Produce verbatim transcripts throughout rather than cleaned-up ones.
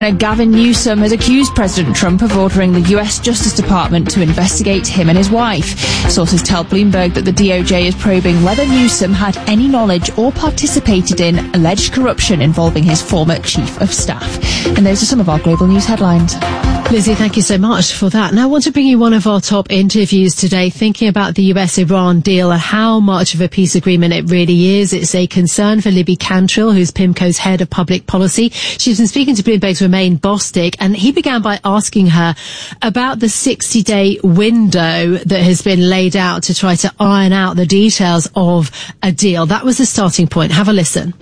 Gavin Newsom has accused President Trump of ordering the U S Justice Department to investigate him and his wife. Sources tell Bloomberg that the D O J is probing whether Newsom had any knowledge or participated in alleged corruption involving his former chief of staff. And those are some of our global news headlines. Lizzie, thank you so much for that. Now I want to bring you one of our top interviews today, thinking about the U S Iran deal and how much of a peace agreement it really is. It's a concern for Libby Cantrill, who's PIMCO's head of public policy. She's been speaking to Bloomberg's Romain Bostick, and he began by asking her about the sixty-day window that has been laid out to try to iron out the details of a deal. That was the starting point. Have a listen.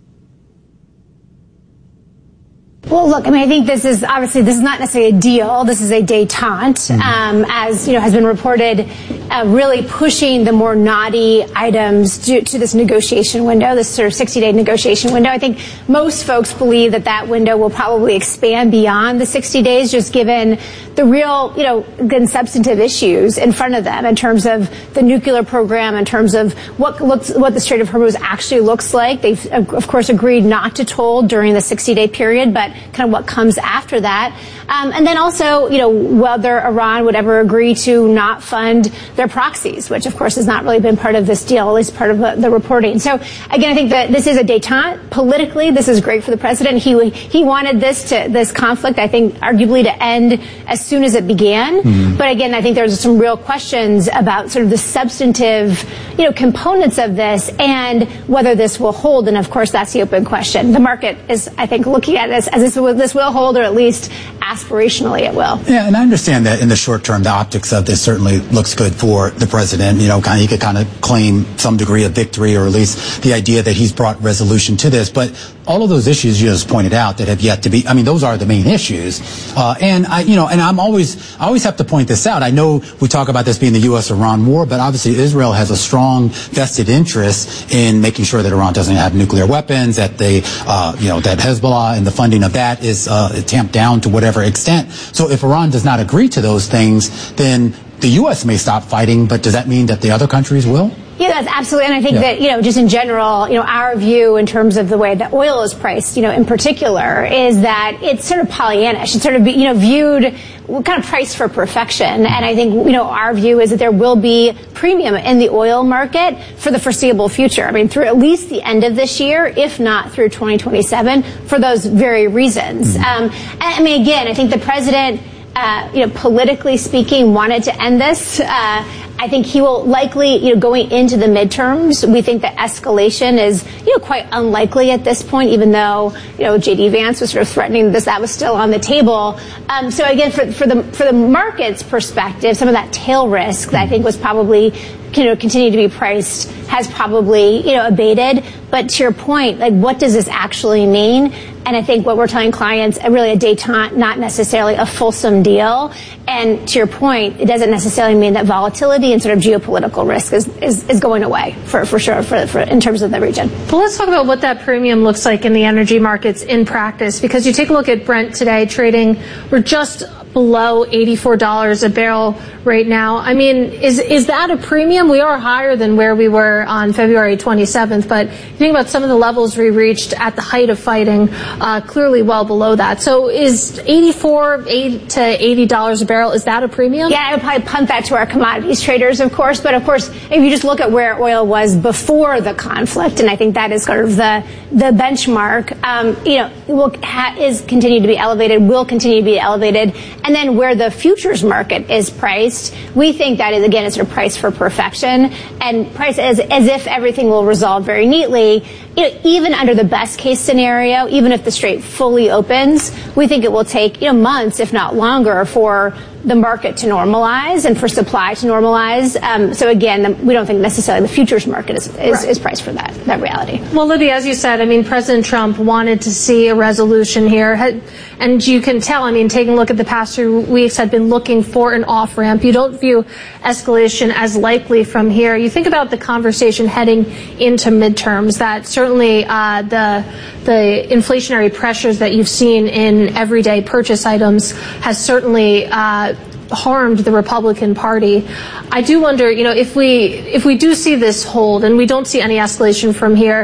Well, look, I mean, I think this is obviously this is not necessarily a deal. This is a détente, um, as you know, has been reported, uh, really pushing the more knotty items to, to this negotiation window, this sort of sixty-day negotiation window. I think most folks believe that that window will probably expand beyond the sixty days, just given the real, you know, again, substantive issues in front of them in terms of the nuclear program, in terms of what looks, what the Strait of Hormuz actually looks like. They've, of course, agreed not to toll during the sixty-day period, but kind of what comes after that. Um, and then also, you know, whether Iran would ever agree to not fund their proxies, which, of course, has not really been part of this deal, at least part of the, the reporting. So, again, I think that this is a détente. Politically, this is great for the president. He he wanted this to this conflict, I think, arguably to end as soon as it began. Mm-hmm. But, again, I think there's some real questions about sort of the substantive, you know, components of this and whether this will hold. And, of course, that's the open question. The market is, I think, looking at this as this will, this will hold, or at least aspirationally it will. Yeah, and I understand that in the short term, the optics of this certainly looks good for the president. You know, kind of, he could kind of claim some degree of victory, or at least the idea that he's brought resolution to this. But all of those issues you just pointed out that have yet to be, I mean, those are the main issues. Uh, and I, you know, and I'm always, I always have to point this out. I know we talk about this being the U S Iran war, but obviously Israel has a strong vested interest in making sure that Iran doesn't have nuclear weapons, that they, uh, you know, that Hezbollah and the funding of that is uh, tamped down to whatever extent. So if Iran does not agree to those things, then the U S may stop fighting, but does that mean that the other countries will? Yeah, that's absolutely. And I think yeah. that, you know, just in general, you know, our view in terms of the way that oil is priced, you know, in particular, is that it's sort of Pollyannish. It's sort of, you know, viewed kind of priced for perfection. And I think, you know, our view is that there will be premium in the oil market for the foreseeable future. I mean, through at least the end of this year, if not through twenty twenty-seven, for those very reasons. Mm-hmm. Um, and, I mean, again, I think the president, uh, you know, politically speaking, wanted to end this. Uh, I think he will likely, you know, going into the midterms, we think that escalation is, you know, quite unlikely at this point, even though, you know, J D Vance was sort of threatening this, that was still on the table. Um, so again, for, for the, for the market's perspective, some of that tail risk that I think was probably, you know, continue to be priced has probably, you know, abated. But to your point, like, what does this actually mean? And I think what we're telling clients, really a détente, not necessarily a fulsome deal. And to your point, it doesn't necessarily mean that volatility and sort of geopolitical risk is, is, is going away for, for sure for, for in terms of the region. Well, let's talk about what that premium looks like in the energy markets in practice, because you take a look at Brent today trading, we're just below eighty-four dollars a barrel right now. I mean, is is that a premium? We are higher than where we were on February twenty-seventh, but you think about some of the levels we reached at the height of fighting, uh, clearly well below that. So is eighty-four to eighty dollars a barrel, is that a premium? Yeah, I would probably punt that to our commodities traders, of course. But of course, if you just look at where oil was before the conflict, and I think that is sort of the the benchmark, um, you know, will ha- is continue to be elevated, will continue to be elevated. And then where the futures market is priced, we think that is, again, it's sort of priced for perfection and priced as, as if everything will resolve very neatly. You know, even under the best case scenario, even if the Strait fully opens, we think it will take, you know, months, if not longer, for the market to normalize and for supply to normalize. Um, so again, the, we don't think necessarily the futures market is, is, right. is priced for that, that reality. Well, Libby, as you said, I mean, President Trump wanted to see a resolution here. And you can tell, I mean, taking a look at the past few weeks, had been looking for an off-ramp. You don't view escalation as likely from here. You think about the conversation heading into midterms, that certainly uh, the the inflationary pressures that you've seen in everyday purchase items has certainly uh, harmed the Republican Party. I do wonder, you know, if we if we do see this hold and we don't see any escalation from here,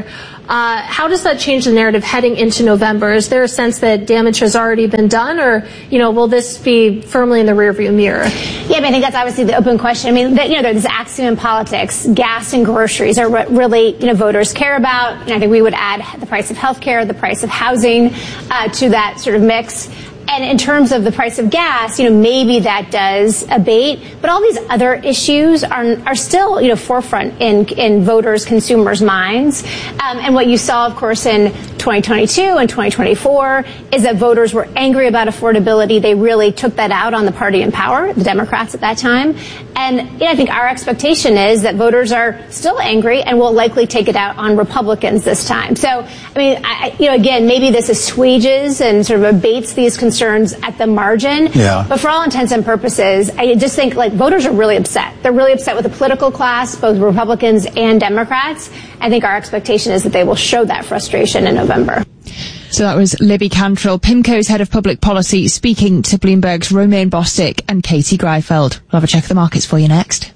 Uh, how does that change the narrative heading into November? Is there a sense that damage has already been done, or, you know, will this be firmly in the rearview mirror? Yeah, I, mean, I think that's obviously the open question. I mean, the, you know, there's this axiom in politics: gas and groceries are what really, you know, voters care about. And I think we would add the price of healthcare, the price of housing uh, to that sort of mix. And in terms of the price of gas, you know, maybe that does abate, but all these other issues are are still, you know, forefront in in voters, consumers' minds. Um, and what you saw, of course, in twenty twenty-two and twenty twenty-four is that voters were angry about affordability. They really took that out on the party in power, the Democrats at that time. And you know, I think our expectation is that voters are still angry and will likely take it out on Republicans this time. So, I mean, I, you know, again, maybe this assuages and sort of abates these concerns at the margin. Yeah. But for all intents and purposes, I just think like voters are really upset. They're really upset with the political class, both Republicans and Democrats. I think our expectation is that they will show that frustration in November. So that was Libby Cantrill, PIMCO's head of public policy, speaking to Bloomberg's Romaine Bostick and Katie Greifeld. We'll have a check of the markets for you next.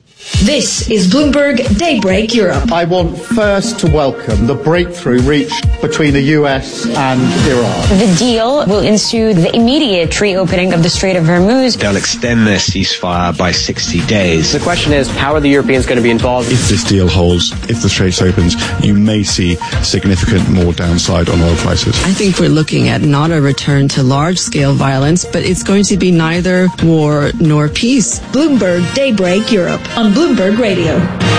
This is Bloomberg Daybreak Europe. I want first to welcome the breakthrough reached between the U S and Iran. The deal will ensue the immediate reopening of the Strait of Hormuz. They'll extend their ceasefire by sixty days. The question is, how are the Europeans going to be involved? If this deal holds, if the Straits opens, you may see significant more downside on oil prices. I think we're looking at not a return to large-scale violence, but it's going to be neither war nor peace. Bloomberg Daybreak Europe on Bloomberg Radio.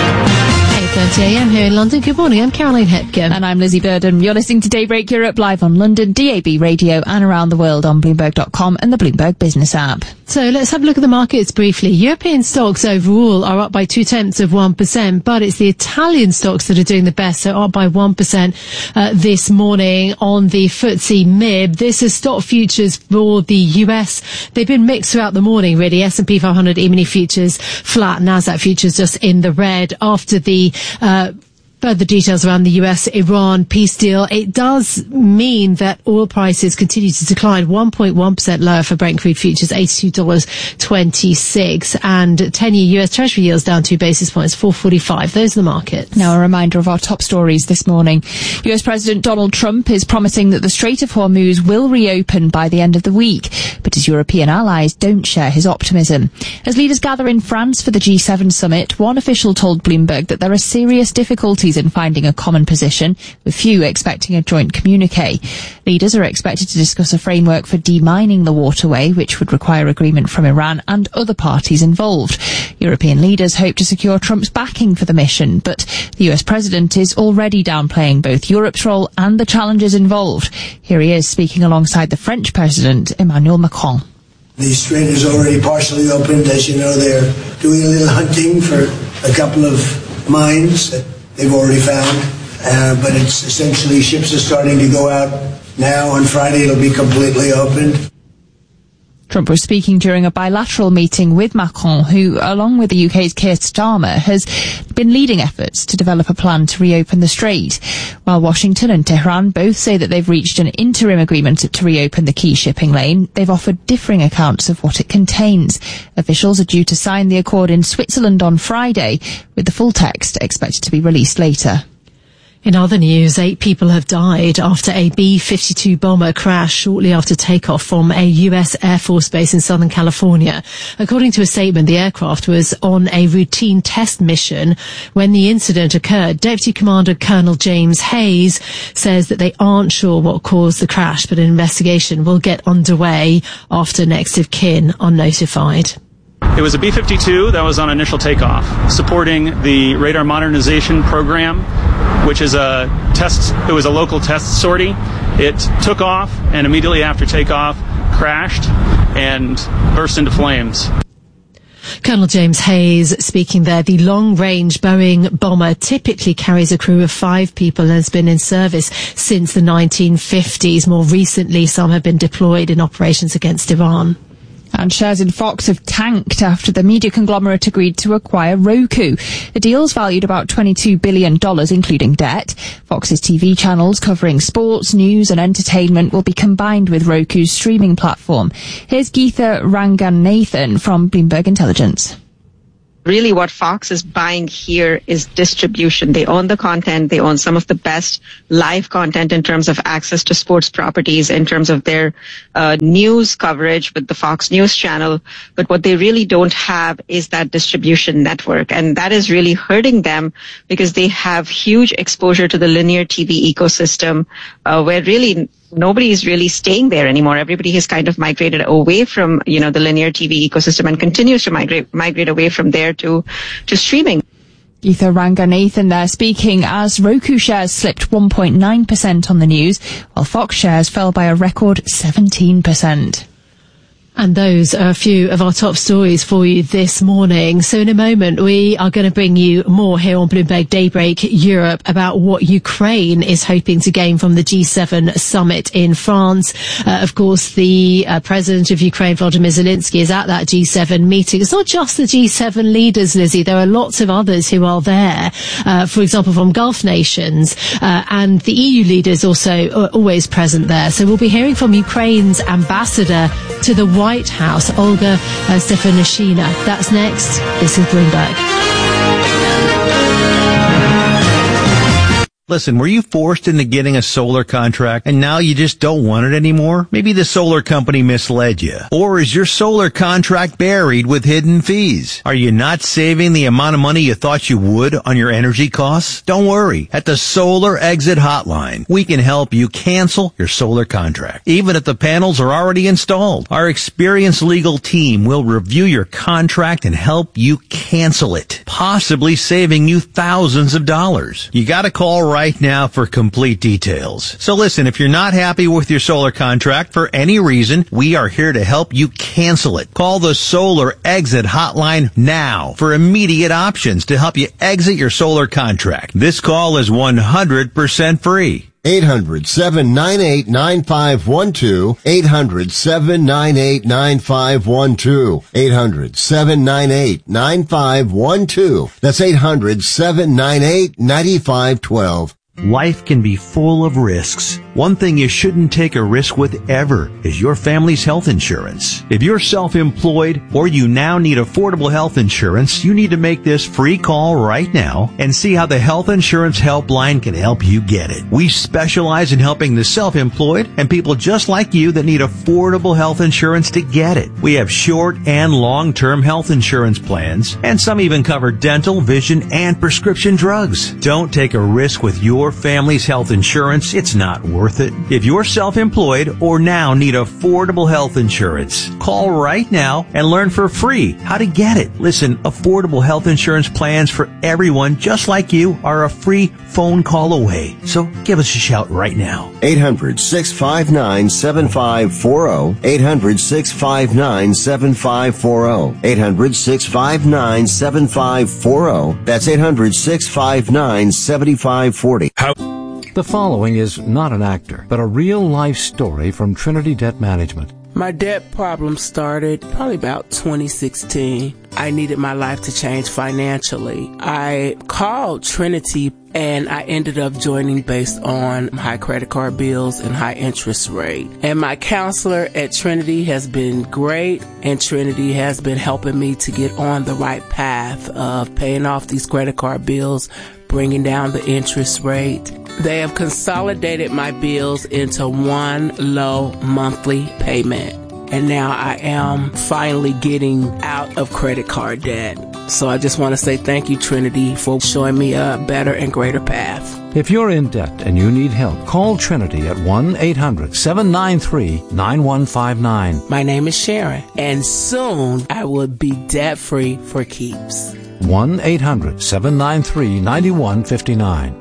eight thirty a m here in London. Good morning, I'm Caroline Hepkin. And I'm Lizzie Burden. You're listening to Daybreak Europe live on London, D A B Radio and around the world on Bloomberg dot com and the Bloomberg Business app. So let's have a look at the markets briefly. European stocks overall are up by two-tenths of one percent, but it's the Italian stocks that are doing the best, so up by one percent uh, this morning on the F T S E M I B. This is stock futures for the U S. They've been mixed throughout the morning, really. S and P five hundred E-mini futures flat, NASDAQ futures just in the red after the uh further details around the U S Iran peace deal. It does mean that oil prices continue to decline, one point one percent lower for Brent crude futures, eighty-two dollars and twenty-six cents, and ten-year U S Treasury yields down two basis points, four forty-five. Those are the markets. Now, a reminder of our top stories this morning. U S President Donald Trump is promising that the Strait of Hormuz will reopen by the end of the week, but his European allies don't share his optimism. As leaders gather in France for the G seven summit, one official told Bloomberg that there are serious difficulties in finding a common position, with few expecting a joint communique. Leaders are expected to discuss a framework for demining the waterway, which would require agreement from Iran and other parties involved. European leaders hope to secure Trump's backing for the mission, but the U S president is already downplaying both Europe's role and the challenges involved. Here he is speaking alongside the French president, Emmanuel Macron. The strait is already partially opened. As you know, they're doing a little hunting for a couple of mines that they've already found, uh, but it's essentially ships are starting to go out now. On Friday, it'll be completely opened. Trump was speaking during a bilateral meeting with Macron, who, along with the U K's Keir Starmer, has been leading efforts to develop a plan to reopen the strait. While Washington and Tehran both say that they've reached an interim agreement to reopen the key shipping lane, they've offered differing accounts of what it contains. Officials are due to sign the accord in Switzerland on Friday, with the full text expected to be released later. In other news, eight people have died after a B fifty-two bomber crashed shortly after takeoff from a U S Air Force base in Southern California. According to a statement, the aircraft was on a routine test mission when the incident occurred. Deputy Commander Colonel James Hayes says that they aren't sure what caused the crash, but an investigation will get underway after next of kin are notified. It was a B fifty-two that was on initial takeoff, supporting the radar modernization program, which is a test. It was a local test sortie. It took off, and immediately after takeoff, crashed and burst into flames. Colonel James Hayes speaking there. The long-range Boeing bomber typically carries a crew of five people and has been in service since the nineteen fifties. More recently, some have been deployed in operations against Iran. And shares in Fox have tanked after the media conglomerate agreed to acquire Roku. The deal's valued about twenty-two billion dollars, including debt. Fox's T V channels covering sports, news and entertainment will be combined with Roku's streaming platform. Here's Geetha Ranganathan from Bloomberg Intelligence. really what Fox is buying here is distribution. They own the content. They own some of the best live content in terms of access to sports properties, in terms of their uh, news coverage with the Fox News channel. But what they really don't have is that distribution network. And that is really hurting them because they have huge exposure to the linear T V ecosystem, uh, where really nobody is really staying there anymore. Everybody has kind of migrated away from, you know, the linear T V ecosystem and continues to migrate migrate away from there to to streaming. Geetha Ranganathan there speaking as Roku shares slipped one point nine percent on the news, while Fox shares fell by a record seventeen percent. And those are a few of our top stories for you this morning. So in a moment, we are going to bring you more here on Bloomberg Daybreak Europe about what Ukraine is hoping to gain from the G seven summit in France. Uh, of course, the uh, president of Ukraine, Volodymyr Zelensky, is at that G seven meeting. It's not just the G seven leaders, Lizzie. There are lots of others who are there, uh, for example, from Gulf nations. Uh, and the E U leaders also are always present there. So we'll be hearing from Ukraine's ambassador to the White House, Olga uh, Stefanishina. That's next. This is Bloomberg. Listen, were you forced into getting a solar contract and now you just don't want it anymore? Maybe the solar company misled you. Or is your solar contract buried with hidden fees? Are you not saving the amount of money you thought you would on your energy costs? Don't worry. At the Solar Exit Hotline, we can help you cancel your solar contract, even if the panels are already installed. Our experienced legal team will review your contract and help you cancel it, possibly saving you thousands of dollars. You gotta call right Right now for complete details. So listen, if you're not happy with your solar contract for any reason, we are here to help you cancel it. Call the Solar Exit Hotline now for immediate options to help you exit your solar contract. This call is one hundred percent free. eight hundred, seven nine eight, nine five one two. eight hundred, seven nine eight, nine five one two. eight hundred, seven nine eight, nine five one two. That's eight hundred, seven nine eight, nine five one two. Life can be full of risks. One thing you shouldn't take a risk with ever is your family's health insurance. If you're self-employed or you now need affordable health insurance, you need to make this free call right now and see how the Health Insurance Helpline can help you get it. We specialize in helping the self-employed and people just like you that need affordable health insurance to get it. We have short and long-term health insurance plans, and some even cover dental, vision, and prescription drugs. Don't take a risk with your family's health insurance. It's not worth it. If you're self-employed or now need affordable health insurance, call right now and learn for free how to get it. Listen, affordable health insurance plans for everyone just like you are a free phone call away. So give us a shout right now. eight hundred, six five nine, seven five four zero. eight hundred, six five nine, seven five four zero. eight hundred, six five nine, seven five four zero. That's eight hundred, six five nine, seven five four zero. How? The following is not an actor, but a real-life story from Trinity Debt Management. My debt problem started probably about twenty sixteen. I needed my life to change financially. I called Trinity and I ended up joining based on high credit card bills and high interest rate. And my counselor at Trinity has been great, and Trinity has been helping me to get on the right path of paying off these credit card bills, bringing down the interest rate. They have consolidated my bills into one low monthly payment. And now I am finally getting out of credit card debt. So I just want to say thank you, Trinity, for showing me a better and greater path. If you're in debt and you need help, call Trinity at one eight hundred, seven nine three, nine one five nine. My name is Sharon, and soon I will be debt-free for keeps. one eight hundred, seven nine three, nine one five nine.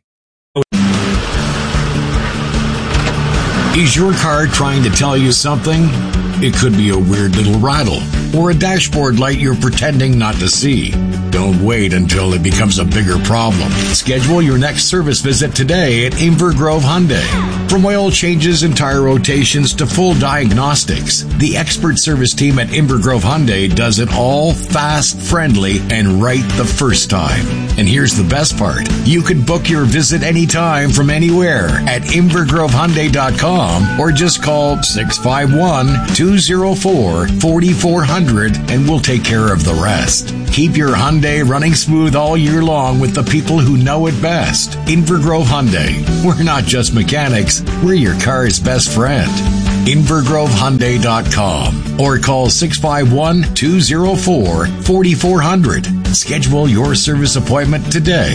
Is your car trying to tell you something? It could be a weird little rattle or a dashboard light you're pretending not to see. Don't wait until it becomes a bigger problem. Schedule your next service visit today at Inver Grove Hyundai. From oil changes and tire rotations to full diagnostics, the expert service team at Inver Grove Hyundai does it all fast, friendly, and right the first time. And here's the best part. You can book your visit anytime from anywhere at inver grove hyundai dot com or just call six five one, two two oh four, four four hundred and we'll take care of the rest. Keep your Hyundai running smooth all year long with the people who know it best. Invergrove Hyundai. We're not just mechanics, we're your car's best friend. Invergrove Hyundai dot com or call six five one, two oh four, four four hundred. Schedule your service appointment today.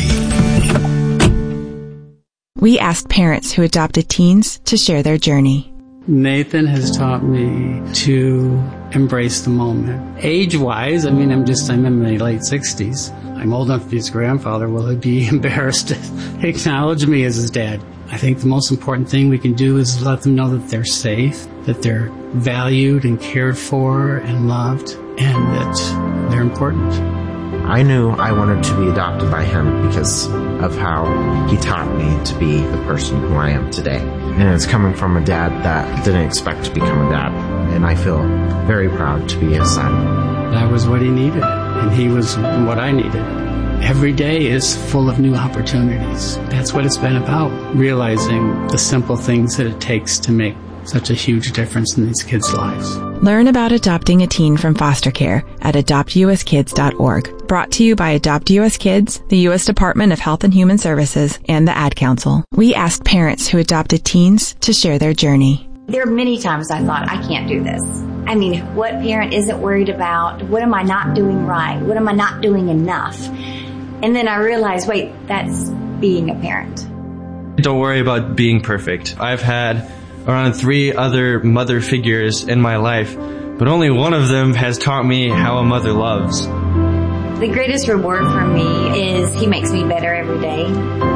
We asked parents who adopted teens to share their journey. Nathan has taught me to embrace the moment. Age-wise, I mean, I'm just, I'm in my late sixties. I'm old enough to be his grandfather. Will he be embarrassed to acknowledge me as his dad? I think the most important thing we can do is let them know that they're safe, that they're valued and cared for and loved, and that they're important. I knew I wanted to be adopted by him because of how he taught me to be the person who I am today. And it's coming from a dad that didn't expect to become a dad. And I feel very proud to be his son. That was what he needed, and he was what I needed. Every day is full of new opportunities. That's what it's been about, realizing the simple things that it takes to make such a huge difference in these kids' lives. Learn about adopting a teen from foster care at adopt u s kids dot org. Brought to you by Adopt U S Kids, the U S Department of Health and Human Services, and the Ad Council. We asked parents who adopted teens to share their journey. There are many times I thought, I can't do this. I mean, what parent isn't worried about, what am I not doing right? What am I not doing enough? And then I realized, wait, that's being a parent. Don't worry about being perfect. I've had around three other mother figures in my life, but only one of them has taught me how a mother loves. The greatest reward for me is he makes me better every day.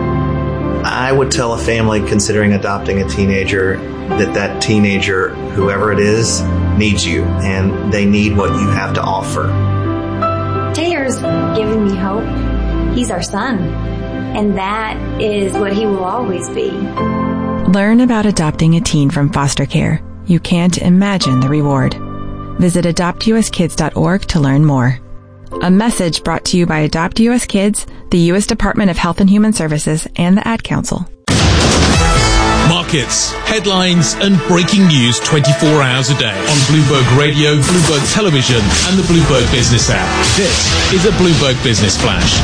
I would tell a family considering adopting a teenager that that teenager, whoever it is, needs you, and they need what you have to offer. Taylor's giving me hope. He's our son, and that is what he will always be. Learn about adopting a teen from foster care. You can't imagine the reward. Visit adopt u s kids dot org to learn more. A message brought to you by Adopt U S Kids, the U S Department of Health and Human Services, and the Ad Council. Markets, headlines, and breaking news twenty-four hours a day on Bloomberg Radio, Bloomberg Television, and the Bloomberg Business app. This is a Bloomberg Business Flash.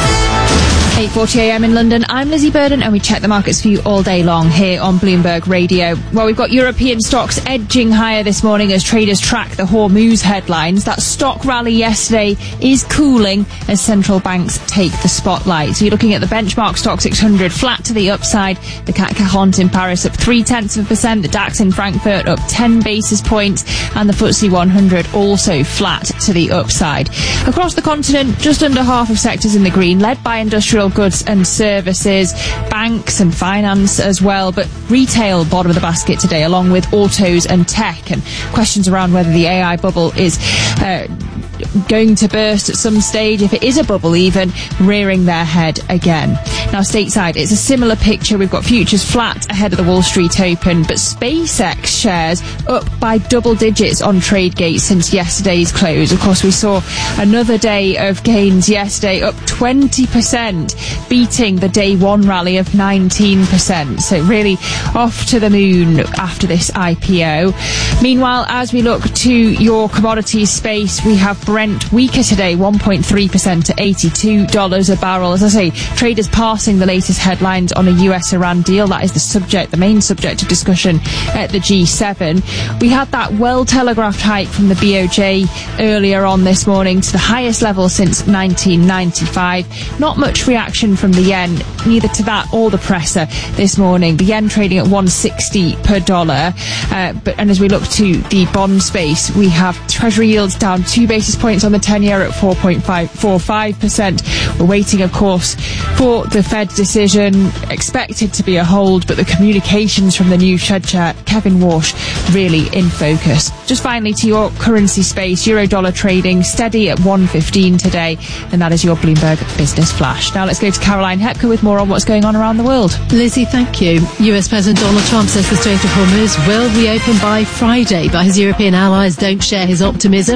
eight forty a m in London. I'm Lizzie Burden, and we check the markets for you all day long here on Bloomberg Radio. Well, we've got European stocks edging higher this morning as traders track the Hormuz headlines. That stock rally yesterday is cooling as central banks take the spotlight. So you're looking at the benchmark stock six hundred flat to the upside. The C A C quarante in Paris up three tenths of a percent. The DAX in Frankfurt up ten basis points, and the F T S E one hundred also flat to the upside. Across the continent, just under half of sectors in the green, led by industrial goods and services, banks and finance as well, but retail bottom of the basket today, along with autos and tech, and questions around whether the A I bubble is uh, going to burst at some stage, if it is a bubble even, rearing their head again. Now stateside, it's a similar picture. We've got futures flat ahead of the Wall Street Open, but SpaceX shares up by double digits on Tradegate since yesterday's close. Of course, we saw another day of gains yesterday, up twenty percent, beating the day one rally of nineteen percent. So really off to the moon after this I P O. Meanwhile, as we look to your commodities space, we have Brent weaker today, one point three percent to eighty-two dollars a barrel. As I say, traders passing the latest headlines on a U S Iran deal. That is the subject, the main subject of discussion at the G seven. We had that well-telegraphed hike from the B O J earlier on this morning to the highest level since nineteen ninety-five. Not much reaction from the yen, neither to that or the presser this morning. The yen trading at one sixty per dollar. Uh, but and as we look to the bond space, we have Treasury yields down two basis points on the ten-year at four point five four five percent. We're waiting, of course, for the Fed decision, expected to be a hold, but the communications from the new Fed chair, Kevin Warsh, really in focus. Just finally to your currency space, euro dollar trading steady at one fifteen today, and that is your Bloomberg Business Flash. Now let's go to Caroline Hepker with more on what's going on around the world. Lizzie, thank you. U S President Donald Trump says the Strait of Hormuz will reopen by Friday, but his European allies don't share his optimism.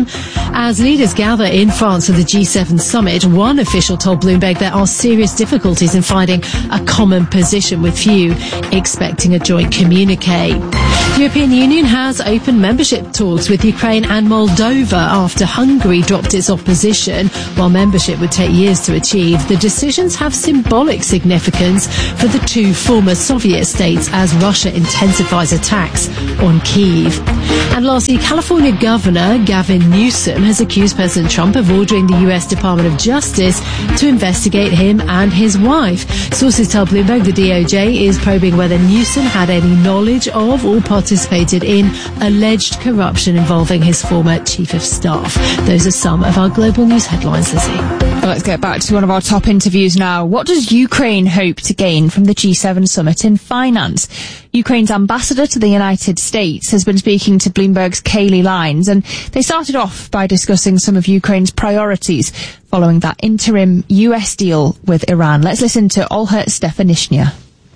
As leaders gather in France for the G seven summit, one official told Bloomberg there are serious difficulties in finding a common position, with few expecting a joint communique. The European Union has opened membership talks with Ukraine and Moldova after Hungary dropped its opposition. While membership would take years to achieve, the decisions have symbolic significance for the two former Soviet states as Russia intensifies attacks on Kyiv. And lastly, California Governor Gavin Newsom has accused President Trump of ordering the U S Department of Justice to investigate him and his wife. Sources tell Bloomberg the D O J is probing whether Newsom had any knowledge of or participated in alleged corruption involving his former chief of staff. Those are some of our global news headlines, Lizzie. Well, let's get back to one of our top interviews now. What does Ukraine hope to gain from the G seven summit in finance? Ukraine's ambassador to the United States has been speaking to Bloomberg's Kayleigh Lines, and they started off by discussing some of Ukraine's priorities following that interim U S deal with Iran. Let's listen to Olha Stefanishnya.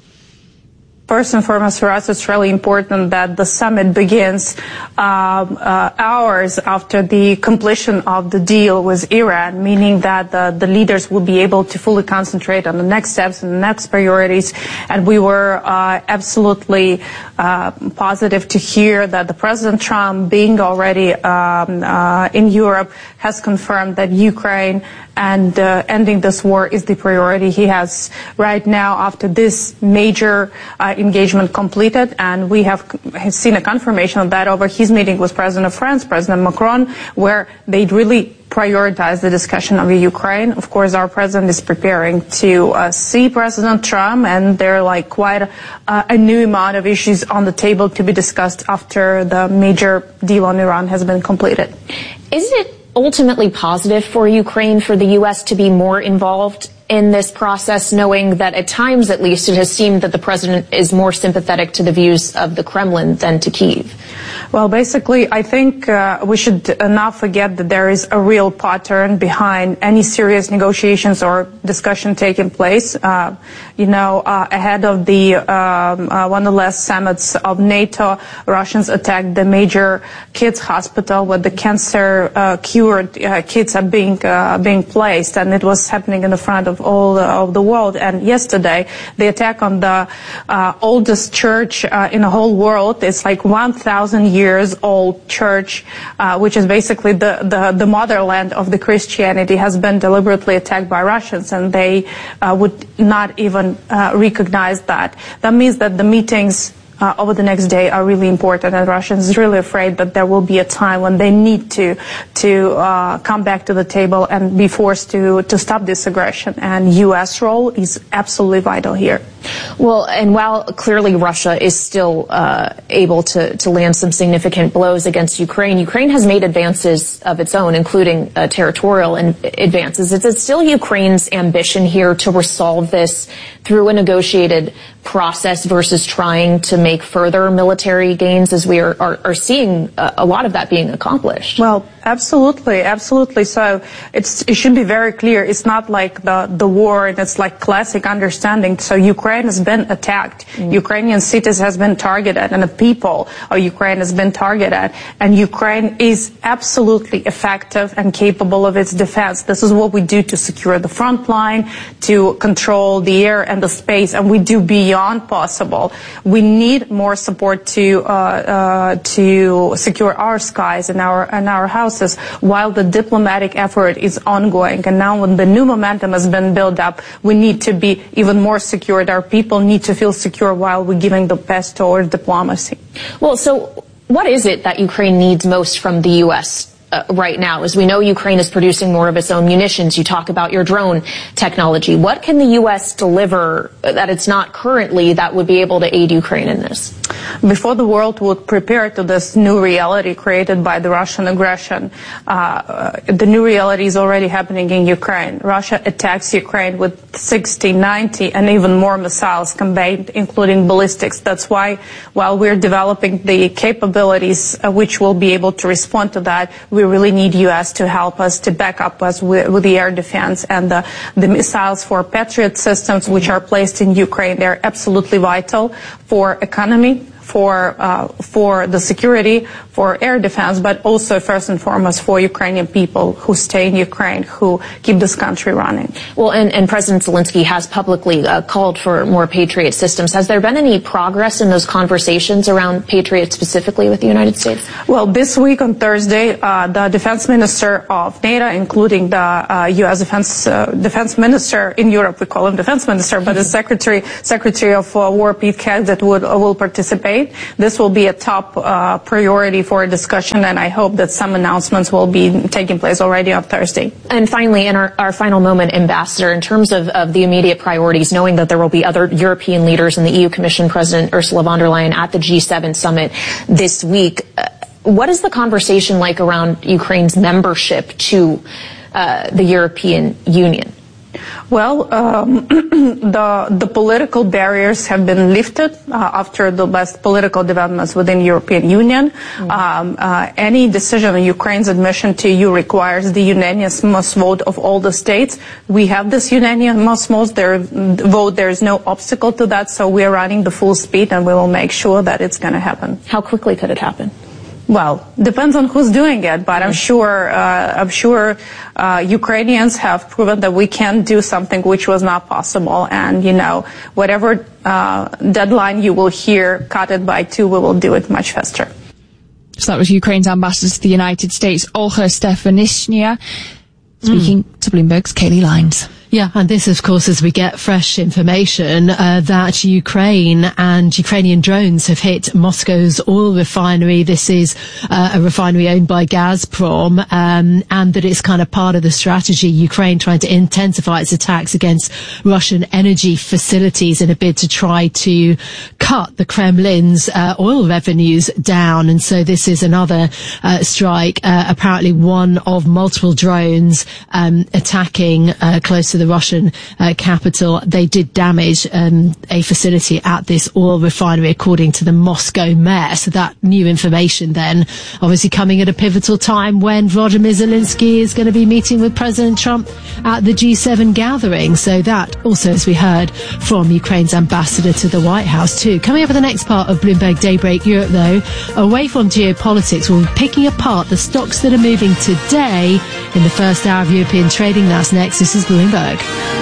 First and foremost, for us, it's really important that the summit begins um, uh, hours after the completion of the deal with Iran, meaning that the, the leaders will be able to fully concentrate on the next steps and the next priorities. And we were uh, absolutely uh, positive to hear that the President Trump, being already um, uh, in Europe, has confirmed that Ukraine and uh, ending this war is the priority he has right now after this major uh, engagement completed. And we have seen a confirmation of that over his meeting with President of France, President Macron, where they really prioritize the discussion of Ukraine. Of course, our president is preparing to uh, see President Trump, and there are like quite a, uh, a new amount of issues on the table to be discussed after the major deal on Iran has been completed. Is it ultimately positive for Ukraine for the U S to be more involved in this process, knowing that at times at least it has seemed that the president is more sympathetic to the views of the Kremlin than to Kyiv? Well, basically, I think uh, we should not forget that there is a real pattern behind any serious negotiations or discussion taking place. Uh, you know, uh, ahead of the um, uh, one of the last summits of NATO, Russians attacked the major kids hospital where the cancer uh, cured uh, kids are being uh, being placed, and it was happening in the front of all the, of the world. And yesterday, the attack on the uh, oldest church uh, in the whole world, it's like one thousand years old church, uh, which is basically the, the, the motherland of the Christianity, has been deliberately attacked by Russians, and they uh, would not even uh, recognize that. That means that the meetings Uh, over the next day are really important, and Russians are really afraid that there will be a time when they need to to uh, come back to the table and be forced to to stop this aggression. And U S role is absolutely vital here. Well, and while clearly Russia is still uh, able to to land some significant blows against Ukraine, Ukraine has made advances of its own, including uh, territorial in- advances. Is it still Ukraine's ambition here to resolve this through a negotiated process versus trying to make further military gains, as we are, are, are seeing a, a lot of that being accomplished? Well, absolutely, absolutely. So it's, it should be very clear. It's not like the, the war, and it's like classic understanding. So Ukraine has been attacked. Mm. Ukrainian cities has been targeted, and the people of Ukraine has been targeted. And Ukraine is absolutely effective and capable of its defense. This is what we do to secure the front line, to control the air and the space, and we do beyond possible. We need more support to uh, uh, to secure our skies and our and our houses, while the diplomatic effort is ongoing. And now, when the new momentum has been built up, we need to be even more secured. Our people need to feel secure while we're giving the best towards diplomacy. Well, so what is it that Ukraine needs most from the U S Uh, right now? As we know, Ukraine is producing more of its own munitions. You talk about your drone technology. What can the U S deliver that it's not currently that would be able to aid Ukraine in this? Before the world would prepare to this new reality created by the Russian aggression, uh, the new reality is already happening in Ukraine. Russia attacks Ukraine with sixty, ninety, and even more missiles combined, including ballistics. That's why, while we're developing the capabilities uh, which will be able to respond to that, we We really need U S to help us, to back up us with, with the air defense and the, the missiles for Patriot systems, which are placed in Ukraine. They're absolutely vital for economy, for uh, for the security, for air defense, but also first and foremost for Ukrainian people who stay in Ukraine, who keep this country running. Well, and, and President Zelensky has publicly uh, called for more Patriot systems. Has there been any progress in those conversations around Patriot specifically with the United States? Well, this week on Thursday, uh, the defense minister of NATO, including the uh, U S defense uh, defense minister in Europe, we call him defense minister, but the secretary secretary of uh, war, Pete Hegseth, would uh, will participate. This will be a top uh, priority for a discussion, and I hope that some announcements will be taking place already on Thursday. And finally, in our, our final moment, Ambassador, in terms of, of the immediate priorities, knowing that there will be other European leaders and the E U Commission President Ursula von der Leyen at the G seven summit this week, uh, what is the conversation like around Ukraine's membership to uh, the European Union? Well, um, the the political barriers have been lifted uh, after the last political developments within the European Union. Mm-hmm. Um, uh, any decision on Ukraine's admission to E U requires the unanimous vote of all the states. We have this unanimous vote. There, vote. There is no obstacle to that, so we are running the full speed, and we will make sure that it's going to happen. How quickly could it happen? Well, depends on who's doing it, but I'm sure uh, I'm sure uh, Ukrainians have proven that we can do something which was not possible, and you know, whatever uh, deadline you will hear, cut it by two, we will do it much faster. So that was Ukraine's ambassador to the United States, Olha Stefanishnya, speaking mm. to Bloomberg's Kaylee Lines. Yeah, and this, of course, as we get fresh information uh, that Ukraine and Ukrainian drones have hit Moscow's oil refinery. This is uh, a refinery owned by Gazprom, um, and that it's kind of part of the strategy, Ukraine trying to intensify its attacks against Russian energy facilities in a bid to try to cut the Kremlin's uh, oil revenues down. And so this is another uh, strike, uh, apparently one of multiple drones um, attacking uh, close to the Russian uh, capital. They did damage um, a facility at this oil refinery, according to the Moscow mayor. So that new information then obviously coming at a pivotal time when Volodymyr Zelensky is going to be meeting with President Trump at the G seven gathering. So that also, as we heard from Ukraine's ambassador to the White House too. Coming up in the next part of Bloomberg Daybreak Europe, though, away from geopolitics, we'll be picking apart the stocks that are moving today in the first hour of European trading. That's next. This is Bloomberg.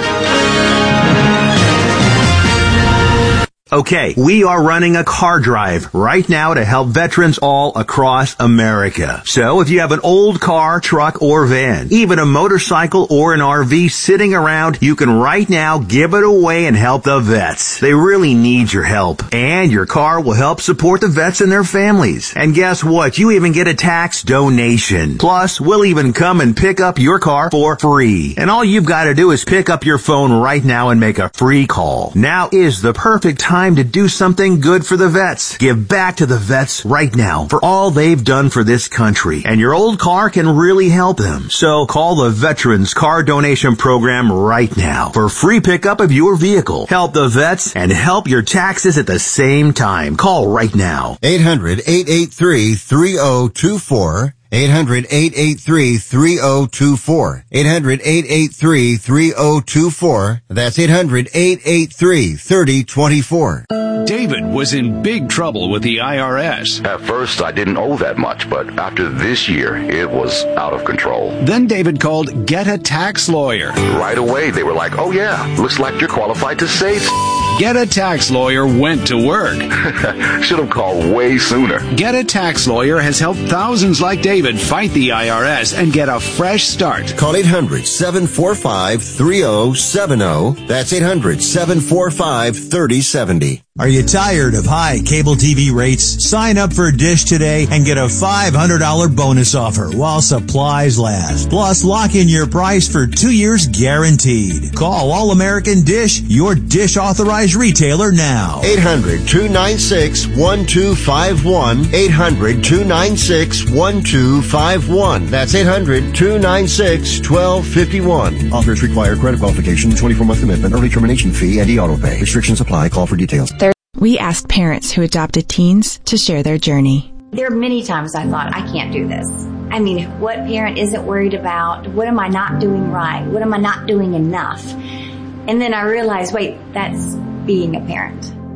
Okay, we are running a car drive right now to help veterans all across America. So if you have an old car, truck, or van, even a motorcycle or an R V sitting around, you can right now give it away and help the vets. They really need your help. And your car will help support the vets and their families. And guess what? You even get a tax donation. Plus, we'll even come and pick up your car for free. And all you've got to do is pick up your phone right now and make a free call. Now is the perfect time to do something good for the vets. Give back to the vets right now for all they've done for this country. And your old car can really help them. So call the Veterans Car Donation Program right now for free pickup of your vehicle. Help the vets and help your taxes at the same time. Call right now. eight hundred, eight eight three, three oh two four. eight hundred, eight eight three, three oh two four. eight hundred, eight eight three, three oh two four. That's eight hundred, eight eight three, three oh two four. David was in big trouble with the I R S. At first, I didn't owe that much, but after this year, it was out of control. Then David called Get a Tax Lawyer. Right away, they were like, oh yeah, looks like you're qualified to save. Get a Tax Lawyer went to work. Should have called way sooner. Get a Tax Lawyer has helped thousands like David fight the I R S and get a fresh start. Call eight hundred, seven four five, three oh seven oh. That's eight hundred, seven four five, three oh seven oh. Are you tired of high cable T V rates? Sign up for Dish today and get a five hundred dollars bonus offer while supplies last. Plus, lock in your price for two years guaranteed. Call All American Dish, your Dish authorized retailer now. eight hundred, two nine six, one two five one. eight hundred, two nine six, one two five one. That's eight hundred, two nine six, one two five one. Offers require credit qualification, twenty-four month commitment, early termination fee, and e-auto pay. Restrictions apply. Call for details. We asked parents who adopted teens to share their journey. There are many times I thought, I can't do this. I mean, what parent isn't worried about, what am I not doing right? What am I not doing enough? And then I realized, wait, that's being a parent.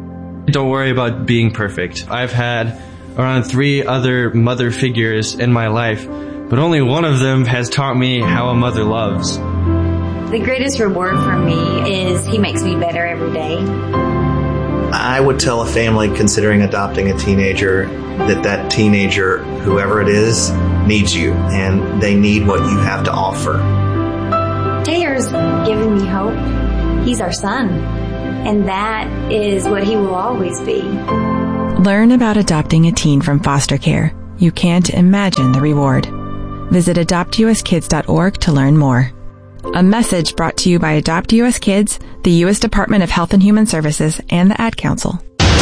Don't worry about being perfect. I've had around three other mother figures in my life, but only one of them has taught me how a mother loves. The greatest reward for me is he makes me better every day. I would tell a family considering adopting a teenager that that teenager, whoever it is, needs you, and they need what you have to offer. Taylor's given me hope. He's our son, and that is what he will always be. Learn about adopting a teen from foster care. You can't imagine the reward. Visit adopt u s kids dot org to learn more. A message brought to you by Adopt U S Kids, the U S Department of Health and Human Services, and the Ad Council.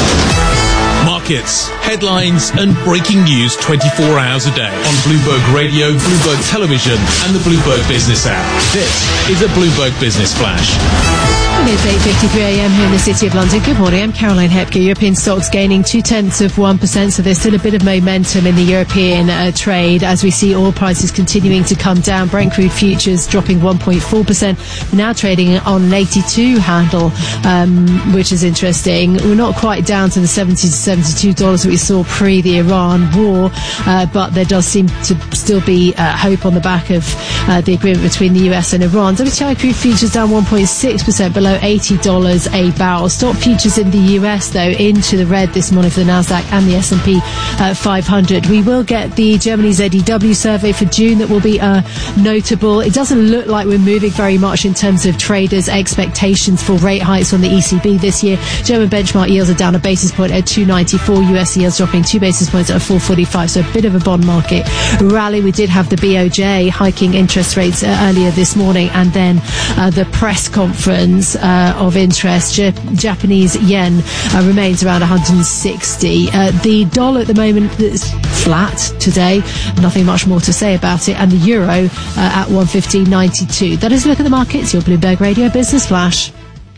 Markets, headlines, and breaking news twenty-four hours a day on Bloomberg Radio, Bloomberg Television, and the Bloomberg Business app. This is a Bloomberg Business Flash. It's eight fifty-three a.m. here in the City of London. Good morning, I'm Caroline Hepker. European stocks gaining two-tenths of one percent, so there's still a bit of momentum in the European uh, trade as we see oil prices continuing to come down. Brent crude futures dropping one point four percent, now trading on an eighty-two handle, um, which is interesting. We're not quite down to the seventy to seventy-two dollars that we saw pre the Iran war, uh, but there does seem to still be uh, hope on the back of uh, the agreement between the U S and Iran. W T I crude futures down one point six percent, below eighty dollars a barrel. Stock futures in the U S, though, into the red this morning for the Nasdaq and the S and P uh, five hundred. We will get the Germany Z E W survey for June that will be uh, notable. It doesn't look like we're moving very much in terms of traders' expectations for rate hikes on the E C B this year. German benchmark yields are down a basis point at two ninety-four. U S yields dropping two basis points at four forty-five. So a bit of a bond market rally. We did have the B O J hiking interest rates uh, earlier this morning, and then uh, the press conference uh, of interest. J- Japanese yen uh, remains around one hundred sixty. Uh, the dollar at the moment is flat today. Nothing much more to say about it. And the euro uh, at one fifteen ninety-two. That is a look at the markets. Your Bloomberg Radio Business Flash.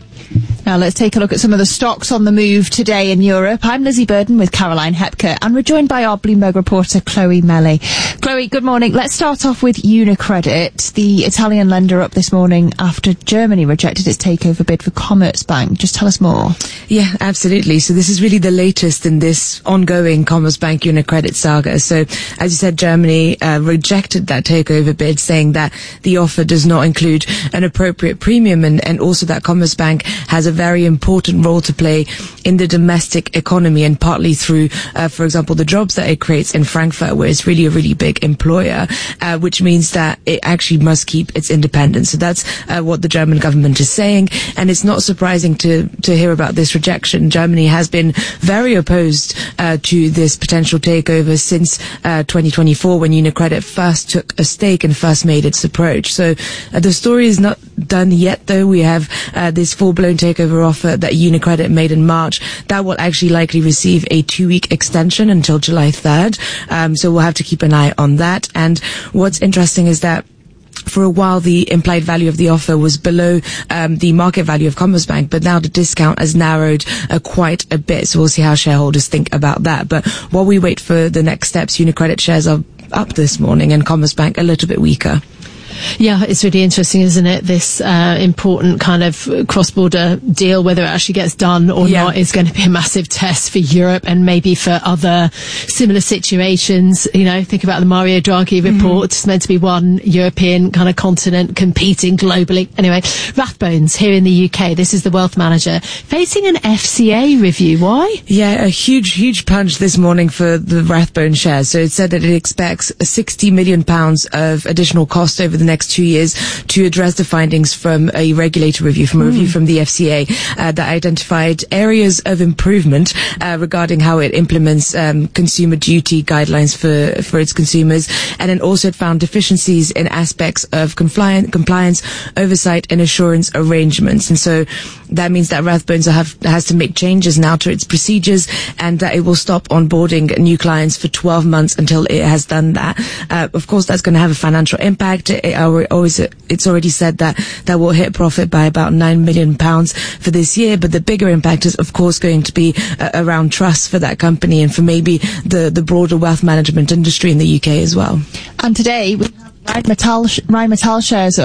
Now let's take a look at some of the stocks on the move today in Europe. I'm Lizzie Burden with Caroline Hepker, and we're joined by our Bloomberg reporter Chloe Melly. Chloe, good morning. Let's start off with UniCredit, the Italian lender, up this morning after Germany rejected its takeover bid for Commerzbank. Just tell us more. Yeah, absolutely. So this is really the latest in this ongoing Commerzbank UniCredit saga. So as you said, Germany uh, rejected that takeover bid, saying that the offer does not include an appropriate premium, and, and also that Commerzbank has a very important role to play in the domestic economy, and partly through, uh, for example, the jobs that it creates in Frankfurt, where it's really a really big employer, uh, which means that it actually must keep its independence. So that's uh, what the German government is saying, and it's not surprising to to hear about this rejection. Germany has been very opposed uh, to this potential takeover since uh, twenty twenty-four, when UniCredit first took a stake and first made its approach. So uh, the story is not done yet, though. We have uh, this full-blown takeover offer that UniCredit made in March. That will actually likely receive a two-week extension until July third. Um, so we'll have to keep an eye on that. And what's interesting is that for a while, the implied value of the offer was below um, the market value of Commerzbank, but now the discount has narrowed uh, quite a bit. So we'll see how shareholders think about that. But while we wait for the next steps, UniCredit shares are up this morning and Commerzbank a little bit weaker. Yeah, it's really interesting, isn't it? This uh, important kind of cross-border deal, whether it actually gets done or yeah. not, is going to be a massive test for Europe and maybe for other similar situations. You know, think about the Mario Draghi report. Mm-hmm. It's meant to be one European kind of continent competing globally. Anyway, Rathbones here in the U K. This is the wealth manager facing an F C A review. Why? Yeah, a huge, huge punch this morning for the Rathbone shares. So it said that it expects sixty million pounds of additional cost over the next two years to address the findings from a regulator review, from a mm. review from the F C A uh, that identified areas of improvement uh, regarding how it implements um, consumer duty guidelines for for its consumers, and then also it found deficiencies in aspects of compliance, compliance, oversight, and assurance arrangements. And so that means that Rathbones have, has to make changes now to its procedures, and that it will stop onboarding new clients for twelve months until it has done that. Uh, of course, that's going to have a financial impact. It, it always, it's already said that that will hit profit by about nine million pounds for this year. But the bigger impact is, of course, going to be uh, around trust for that company and for maybe the, the broader wealth management industry in the U K as well. And today, we have Rheinmetall, Rheinmetall shares up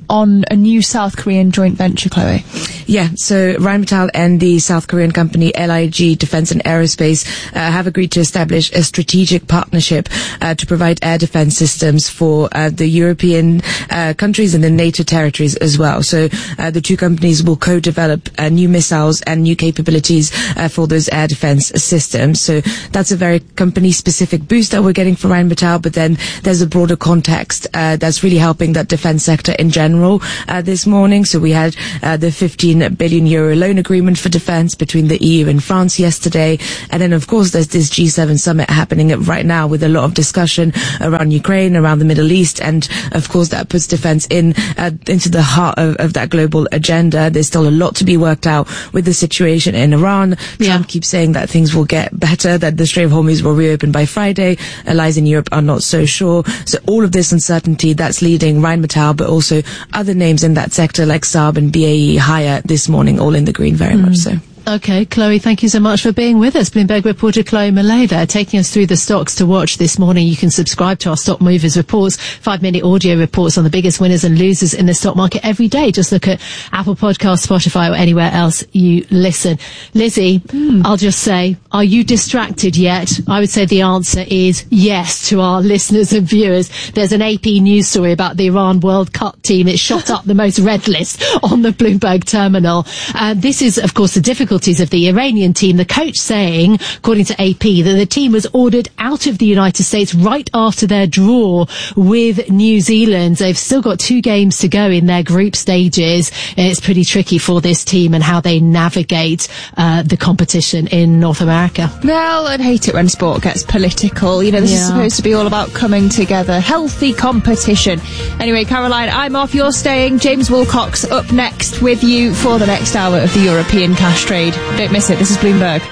on a new South Korean joint venture, Chloe. Yeah, so Rheinmetall and the South Korean company L I G Defense and Aerospace uh, have agreed to establish a strategic partnership uh, to provide air defense systems for uh, the European uh, countries and the NATO territories as well. So uh, the two companies will co-develop uh, new missiles and new capabilities uh, for those air defense systems. So that's a very company-specific boost that we're getting from Rheinmetall, but then there's a broader context uh, that's really helping that defense sector in general uh, this morning. So we had uh, the fifteen billion euro loan agreement for defense between the E U and France yesterday. And then, of course, there's this G seven summit happening right now with a lot of discussion around Ukraine, around the Middle East. And, of course, that puts defense in uh, into the heart of, of that global agenda. There's still a lot to be worked out with the situation in Iran. Yeah. Trump keeps saying that things will get better, that the Strait of Hormuz will reopen by Friday. Allies in Europe are not so sure. So all of this uncertainty, that's leading Rheinmetall, but also other names in that sector like Saab and B A E higher this morning, all in the green, very mm. much so. Okay, Chloe, thank you so much for being with us. Bloomberg reporter Chloe Millay there, taking us through the stocks to watch this morning. You can subscribe to our Stock Movers reports, five-minute audio reports on the biggest winners and losers in the stock market every day. Just look at Apple Podcasts, Spotify, or anywhere else you listen. Lizzie, mm. I'll just say, are you distracted yet? I would say the answer is yes to our listeners and viewers. There's an A P news story about the Iran World Cup team. It shot up the most read list on the Bloomberg terminal. Uh, this is, of course, the difficulties of the Iranian team. The coach saying, according to A P, that the team was ordered out of the United States right after their draw with New Zealand. They've still got two games to go in their group stages. It's pretty tricky for this team and how they navigate uh, the competition in North America. Well, I'd hate it when sport gets political. You know, this Yeah. is supposed to be all about coming together, healthy competition. Anyway, Caroline, I'm off, you're staying. James Wilcox up next with you for the next hour of the European cash trade. Don't miss it. This is Bloomberg.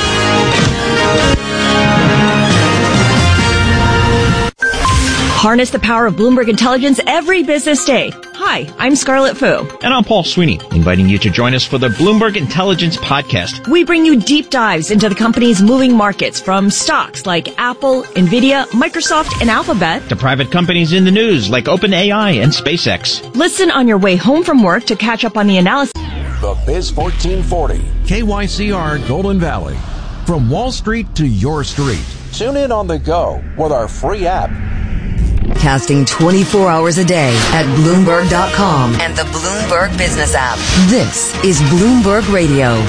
Harness the power of Bloomberg Intelligence every business day. Hi, I'm Scarlett Fu. And I'm Paul Sweeney, inviting you to join us for the Bloomberg Intelligence Podcast. We bring you deep dives into the company's moving markets, from stocks like Apple, Nvidia, Microsoft, and Alphabet, To private companies in the news like OpenAI and SpaceX. Listen on your way home from work to catch up on the analysis. The Biz fourteen forty. K Y C R Golden Valley. From Wall Street to your street. Tune in on the go with our free app. Casting twenty-four hours a day at Bloomberg dot com and the Bloomberg Business app. This is Bloomberg Radio.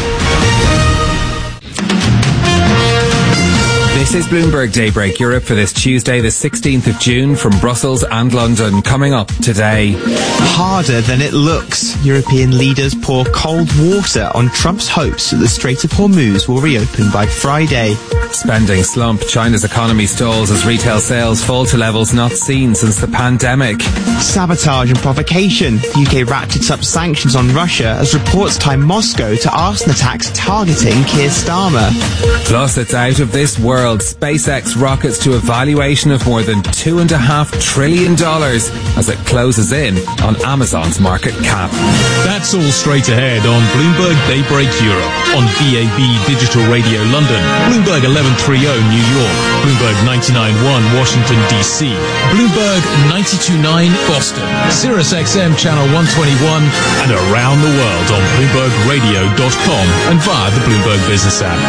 This is Bloomberg Daybreak Europe for this Tuesday, the sixteenth of June, from Brussels and London. Coming up today. Harder than it looks. European leaders pour cold water on Trump's hopes that the Strait of Hormuz will reopen by Friday. Spending slump. China's economy stalls as retail sales fall to levels not seen since the pandemic. Sabotage and provocation. The U K ratchets up sanctions on Russia as reports tie Moscow to arson attacks targeting Keir Starmer. Plus, it's out of this world. SpaceX rockets to a valuation of more than two and a half trillion dollars as it closes in on Amazon's market cap. That's all straight ahead on Bloomberg Daybreak Europe, on V A B Digital Radio London, Bloomberg eleven thirty New York, Bloomberg ninety-nine point one Washington D C, Bloomberg ninety-two point nine Boston, Sirius X M Channel one twenty-one, and around the world on Bloomberg Radio dot com and via the Bloomberg Business app.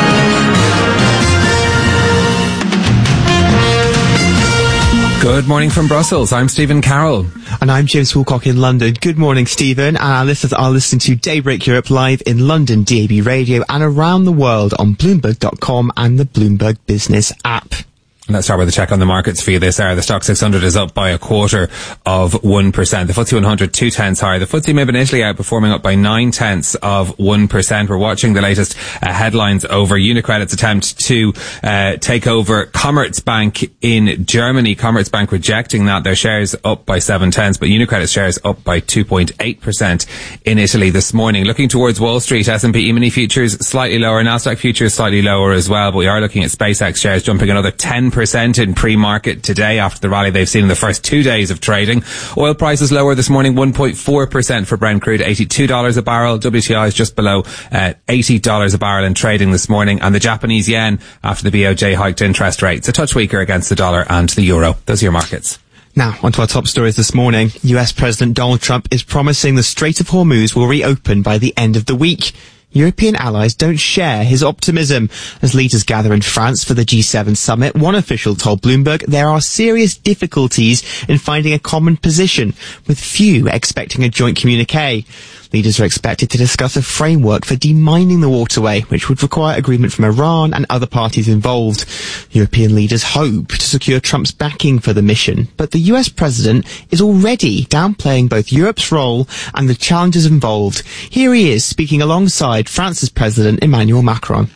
Good morning from Brussels. I'm Stephen Carroll. And I'm James Woolcock in London. Good morning, Stephen. And our listeners are listening to Daybreak Europe live in London, D A B Radio, and around the world on Bloomberg dot com and the Bloomberg Business app. Let's start with a check on the markets for you this hour. The Stock six hundred is up by a quarter of one percent. The F T S E one hundred, two tenths higher. The F T S E MIB initially outperforming up by nine tenths of one percent. We're watching the latest uh, headlines over UniCredit's attempt to uh, take over Commerzbank in Germany. Commerzbank rejecting that. Their shares up by seven tenths, but UniCredit's shares up by two point eight percent in Italy this morning. Looking towards Wall Street, S and P E-mini futures slightly lower. Nasdaq futures slightly lower as well, but we are looking at SpaceX shares jumping another ten percent in pre-market today after the rally they've seen in the first two days of trading. Oil prices lower this morning, one point four percent for Brent crude, eighty-two dollars a barrel. W T I is just below uh, eighty dollars a barrel in trading this morning. And the Japanese yen, after the B O J hiked interest rates, a touch weaker against the dollar and the euro. Those are your markets. Now, onto our top stories this morning. U S President Donald Trump is promising the Strait of Hormuz will reopen by the end of the week. European allies don't share his optimism. As leaders gather in France for the G seven summit, one official told Bloomberg there are serious difficulties in finding a common position, with few expecting a joint communique. Leaders are expected to discuss a framework for demining the waterway, which would require agreement from Iran and other parties involved. European leaders hope to secure Trump's backing for the mission, but the U S president is already downplaying both Europe's role and the challenges involved. Here he is speaking alongside France's President Emmanuel Macron.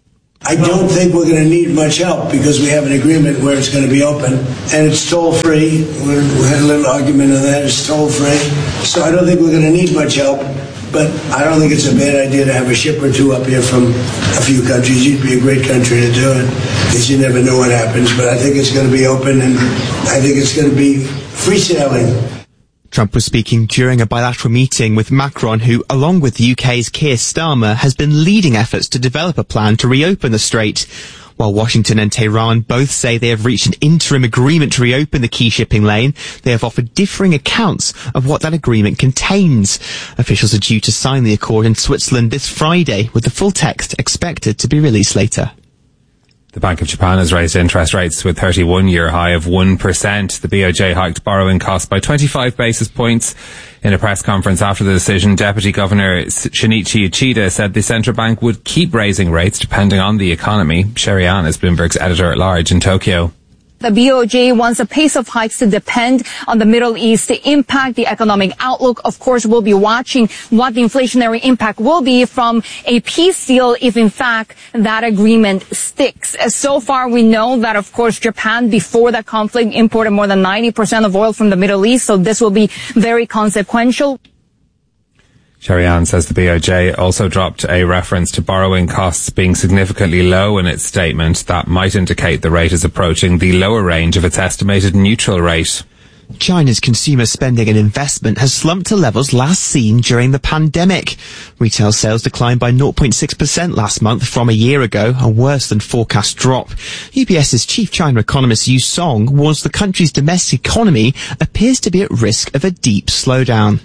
I don't think we're going to need much help because we have an agreement where it's going to be open and it's toll-free. We had a little argument on that. It's toll-free. So I don't think we're going to need much help, but I don't think it's a bad idea to have a ship or two up here from a few countries. You'd be a great country to do it because you never know what happens, but I think it's going to be open and I think it's going to be free sailing. Trump was speaking during a bilateral meeting with Macron, who, along with the U K's Keir Starmer, has been leading efforts to develop a plan to reopen the strait. While Washington and Tehran both say they have reached an interim agreement to reopen the key shipping lane, they have offered differing accounts of what that agreement contains. Officials are due to sign the accord in Switzerland this Friday, with the full text expected to be released later. The Bank of Japan has raised interest rates to a thirty-one year high of one percent. The B O J hiked borrowing costs by twenty-five basis points. In a press conference after the decision, Deputy Governor Shinichi Uchida said the central bank would keep raising rates depending on the economy. Sherry Ann is Bloomberg's editor-at-large in Tokyo. The B O J wants the pace of hikes to depend on the Middle East to impact the economic outlook. Of course, we'll be watching what the inflationary impact will be from a peace deal if, in fact, that agreement sticks. So far, we know that, of course, Japan, before the conflict, imported more than ninety percent of oil from the Middle East, so this will be very consequential. Sherry Ann says the B O J also dropped a reference to borrowing costs being significantly low in its statement. That might indicate the rate is approaching the lower range of its estimated neutral rate. China's consumer spending and investment has slumped to levels last seen during the pandemic. Retail sales declined by zero point six percent last month from a year ago, a worse than forecast drop. UBS's chief China economist Yu Song warns the country's domestic economy appears to be at risk of a deep slowdown.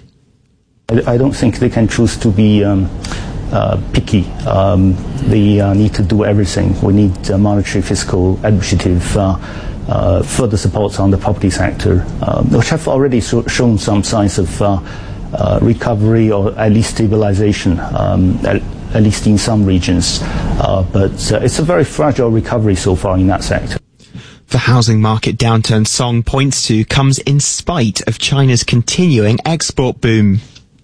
I don't think they can choose to be um, uh, picky. Um, they uh, need to do everything. We need uh, monetary, fiscal, administrative, uh, uh, further supports on the property sector, uh, which have already so- shown some signs of uh, uh, recovery or at least stabilization, um, at, at least in some regions. Uh, but uh, it's a very fragile recovery so far in that sector. The housing market downturn Song points to comes in spite of China's continuing export boom.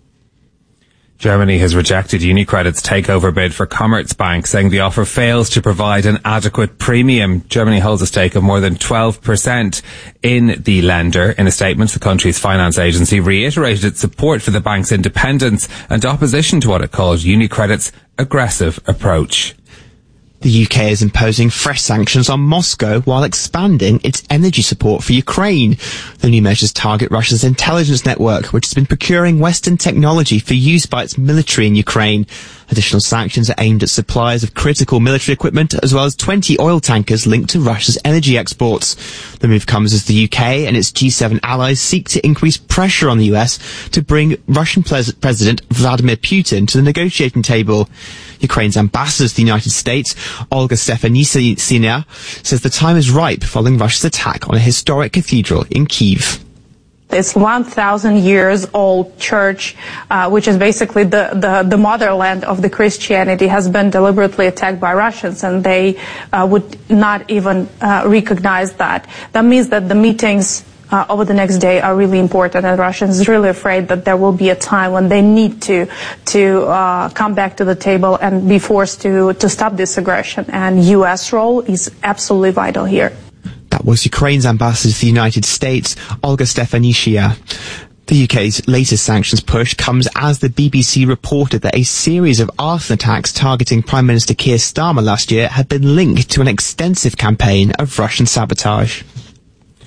Germany has rejected UniCredit's takeover bid for Commerzbank, saying the offer fails to provide an adequate premium. Germany holds a stake of more than twelve percent in the lender. In a statement, the country's finance agency reiterated its support for the bank's independence and opposition to what it called UniCredit's aggressive approach. The U K is imposing fresh sanctions on Moscow while expanding its energy support for Ukraine. The new measures target Russia's intelligence network, which has been procuring Western technology for use by its military in Ukraine. Additional sanctions are aimed at suppliers of critical military equipment, as well as twenty oil tankers linked to Russia's energy exports. The move comes as the U K and its G seven allies seek to increase pressure on the U S to bring Russian Pres- President Vladimir Putin to the negotiating table. Ukraine's ambassador to the United States, Olga Stefanisina, says the time is ripe following Russia's attack on a historic cathedral in Kyiv. It's one thousand years old church, uh, which is basically the, the, the motherland of the Christianity, has been deliberately attacked by Russians, and they uh, would not even uh, recognize that. That means that the meetings Uh, over the next day are really important, and Russians are really afraid that there will be a time when they need to to uh, come back to the table and be forced to, to stop this aggression, and U S role is absolutely vital here. That was Ukraine's ambassador to the United States, Olga Stefanisina. The U K's latest sanctions push comes as the B B C reported that a series of arson attacks targeting Prime Minister Keir Starmer last year had been linked to an extensive campaign of Russian sabotage.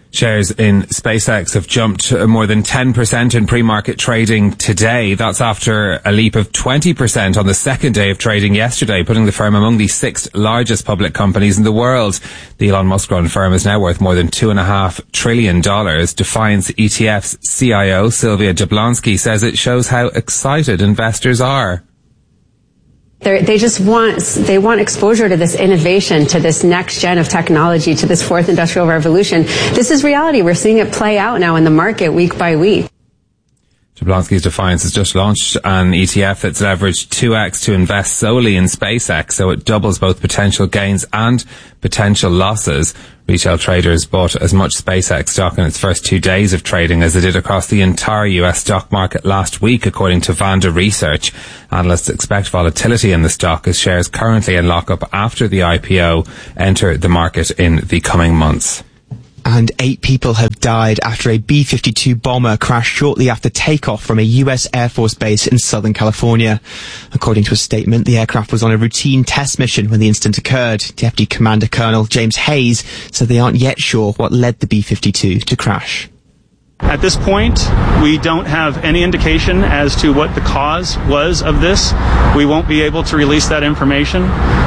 Shares in SpaceX have jumped more than ten percent in pre-market trading today. That's after a leap of twenty percent on the second day of trading yesterday, putting the firm among the sixth largest public companies in the world. The Elon Musk-run firm is now worth more than two and a half trillion dollars. Defiance E T F's C I O, Sylvia Jablonski, says it shows how excited investors are. They're, they just want, they want exposure to this innovation, to this next gen of technology, to this fourth industrial revolution. This is reality. We're seeing it play out now in the market week by week. Jablonski's Defiance has just launched an E T F that's leveraged two x to invest solely in SpaceX, so it doubles both potential gains and potential losses. Retail traders bought as much SpaceX stock in its first two days of trading as they did across the entire U S stock market last week, according to Vanda Research. Analysts expect volatility in the stock as shares currently in lockup after the I P O enter the market in the coming months. And eight people have died after a B fifty-two bomber crashed shortly after takeoff from a U S Air Force base in Southern California. According to a statement, the aircraft was on a routine test mission when the incident occurred. Deputy Commander Colonel James Hayes said they aren't yet sure what led the B fifty-two to crash. At this point, we don't have any indication as to what the cause was of this. We won't be able to release that information,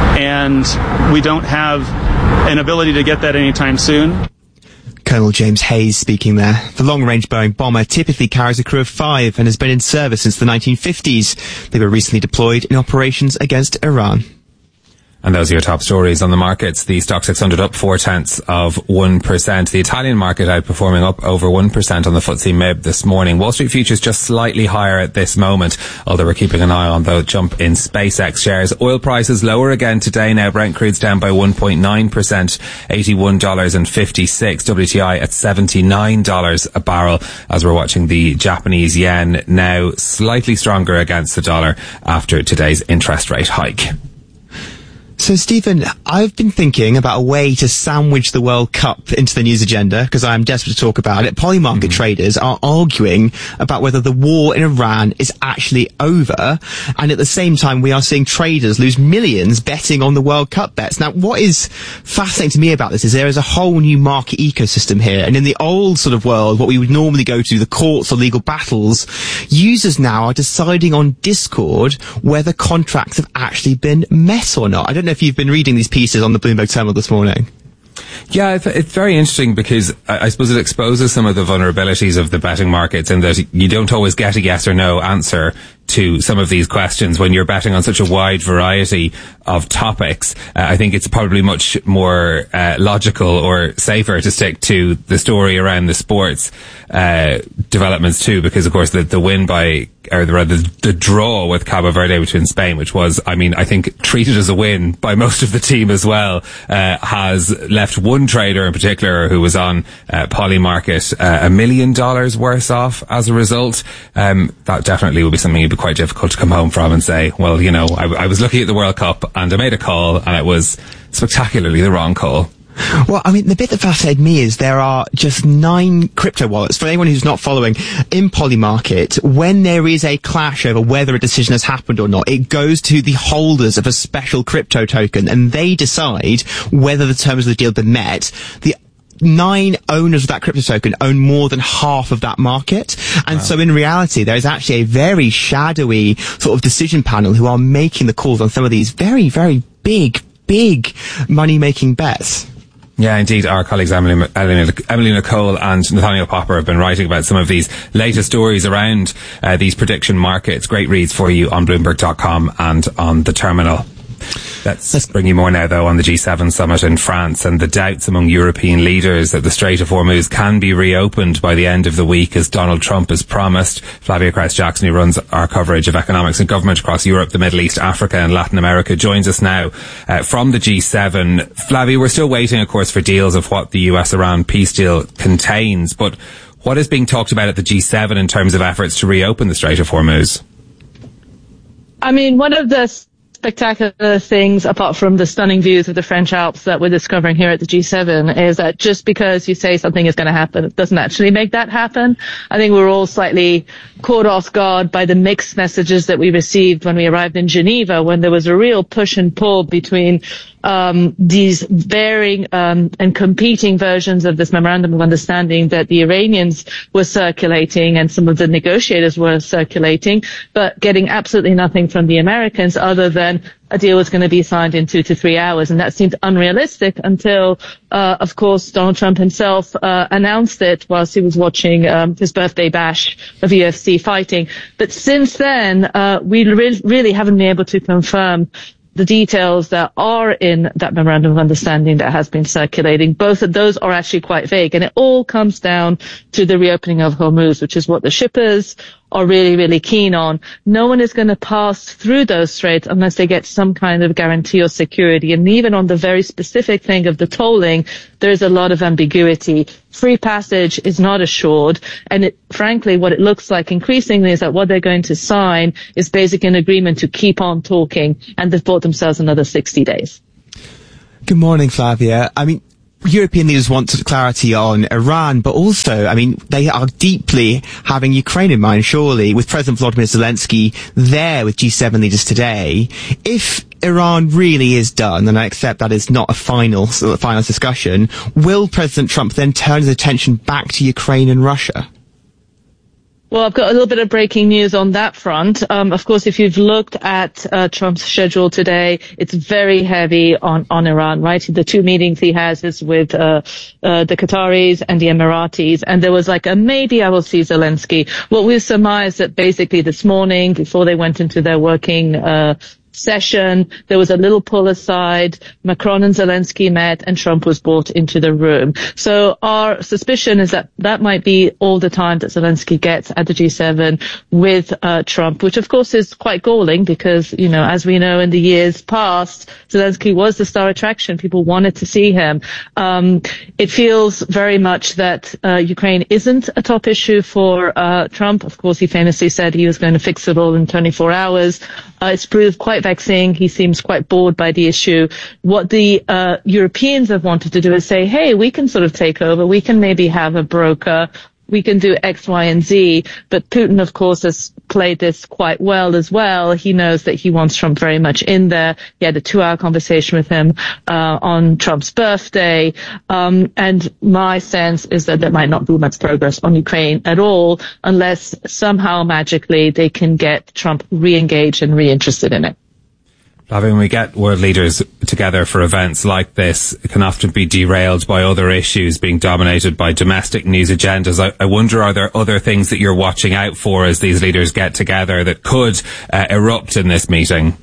and we don't have an ability to get that anytime soon. Colonel James Hayes speaking there. The long-range Boeing bomber typically carries a crew of five and has been in service since the nineteen fifties. They were recently deployed in operations against Iran. And those are your top stories on the markets. The Stock six hundred up four tenths of one percent. The Italian market outperforming up over one percent on the F T S E M I B this morning. Wall Street futures just slightly higher at this moment, although we're keeping an eye on the jump in SpaceX shares. Oil prices lower again today now. Brent crude's down by one point nine percent, eighty-one dollars and fifty-six. W T I at seventy-nine dollars a barrel, as we're watching the Japanese yen now slightly stronger against the dollar after today's interest rate hike. So, Stephen, I've been thinking about a way to sandwich the World Cup into the news agenda, because I'm desperate to talk about it. Polymarket mm-hmm. traders are arguing about whether the war in Iran is actually over, and at the same time we are seeing traders lose millions betting on the World Cup bets. Now, what is fascinating to me about this is there is a whole new market ecosystem here, and in the old sort of world, what we would normally go to, the courts or legal battles, users now are deciding on Discord whether contracts have actually been met or not. I don't know if you've been reading these pieces on the Bloomberg terminal this morning. Yeah, it's very interesting because I suppose it exposes some of the vulnerabilities of the betting markets in that you don't always get a yes or no answer to some of these questions when you're betting on such a wide variety of topics. Uh, I think it's probably much more uh, logical or safer to stick to the story around the sports uh, developments too, because of course the, the win by, or the, rather the draw with Cabo Verde between Spain, which was, I mean, I think treated as a win by most of the team as well, uh, has left one trader in particular who was on uh, Polymarket uh, a million dollars worse off as a result. Um, that definitely would be something you'd be quite difficult to come home from and say, well, you know, I, I was looking at the World Cup and I made a call and it was spectacularly the wrong call. Well, I mean, the bit that fascinated me is there are just nine crypto wallets. For anyone who's not following, in Polymarket, when there is a clash over whether a decision has happened or not, it goes to the holders of a special crypto token, and they decide whether the terms of the deal have been met. The nine owners of that crypto token own more than half of that market. And wow. So in reality, there is actually a very shadowy sort of decision panel who are making the calls on some of these very, very big, big money-making bets. Yeah, indeed. Our colleagues Emily, Emily, Emily Nicole and Nathaniel Popper have been writing about some of these latest stories around uh, these prediction markets. Great reads for you on Bloomberg dot com and on the terminal. Let's bring you more now, though, on the G seven summit in France and the doubts among European leaders that the Strait of Hormuz can be reopened by the end of the week, as Donald Trump has promised. Flavia Krauss-Jackson, who runs our coverage of economics and government across Europe, the Middle East, Africa and Latin America, joins us now uh, from the G seven. Flavia, we're still waiting, of course, for deals of what the U S-Iran peace deal contains, but what is being talked about at the G seven in terms of efforts to reopen the Strait of Hormuz? I mean, one of the spectacular things, apart from the stunning views of the French Alps that we're discovering here at the G seven, is that just because you say something is going to happen, it doesn't actually make that happen. I think we're all slightly caught off guard by the mixed messages that we received when we arrived in Geneva, when there was a real push and pull between um these varying um and competing versions of this memorandum of understanding that the Iranians were circulating and some of the negotiators were circulating, but getting absolutely nothing from the Americans other than a deal was going to be signed in two to three hours. And that seemed unrealistic until, uh, of course, Donald Trump himself uh, announced it whilst he was watching um, his birthday bash of U F C fighting. But since then, uh, we re- really haven't been able to confirm the details that are in that memorandum of understanding that has been circulating. Both of those are actually quite vague, and it all comes down to the reopening of Hormuz, which is what the shippers are really, really keen on. No one is going to pass through those straits unless they get some kind of guarantee or security. And even on the very specific thing of the tolling, there is a lot of ambiguity. Free passage is not assured. And it, frankly, what it looks like increasingly is that what they're going to sign is basically an agreement to keep on talking, and they've bought themselves another sixty days. Good morning, Flavia. I mean, European leaders want clarity on Iran, but also, I mean, they are deeply having Ukraine in mind, surely, with President Volodymyr Zelensky there with G seven leaders today. If Iran really is done, and I accept that is not a final, final discussion, will President Trump then turn his attention back to Ukraine and Russia? Well, I've got a little bit of breaking news on that front. Um, of course, if you've looked at uh, Trump's schedule today, it's very heavy on, on Iran, right? The two meetings he has is with uh, uh, the Qataris and the Emiratis, and there was like a maybe I will see Zelensky. What we surmised that basically this morning, before they went into their working uh session, there was a little pull aside, Macron and Zelensky met, and Trump was brought into the room. So our suspicion is that that might be all the time that Zelensky gets at the G seven with uh, Trump, which of course is quite galling because, you know, as we know in the years past, Zelensky was the star attraction. People wanted to see him. Um, it feels very much that uh, Ukraine isn't a top issue for uh, Trump. Of course, he famously said he was going to fix it all in twenty-four hours. Uh, it's proved quite vexing. He seems quite bored by the issue. What the uh, Europeans have wanted to do is say, hey, we can sort of take over. We can maybe have a broker. We can do X, Y, and Z. But Putin, of course, has played this quite well as well. He knows that he wants Trump very much in there. He had a two-hour conversation with him uh, on Trump's birthday. Um, and my sense is that there might not be much progress on Ukraine at all unless somehow magically they can get Trump re-engaged and re-interested in it. When we get world leaders together for events like this, it can often be derailed by other issues being dominated by domestic news agendas. I, I wonder, are there other things that you're watching out for as these leaders get together that could uh, erupt in this meeting?